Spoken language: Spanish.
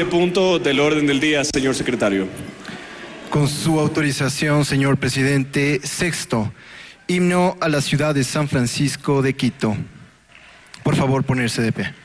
Siguiente punto del orden del día, señor secretario. Con su autorización, señor presidente, sexto, himno a la ciudad de San Francisco de Quito. Por favor, ponerse de pie.